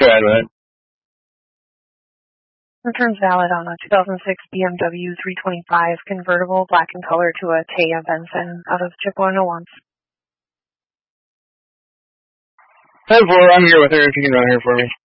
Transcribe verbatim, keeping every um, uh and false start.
ahead with it. Returns valid on a two thousand six B M W three twenty-five convertible, black in color, to a Taya Benson out of Chippewa once. ten four, I'm here with her if you can run her for me.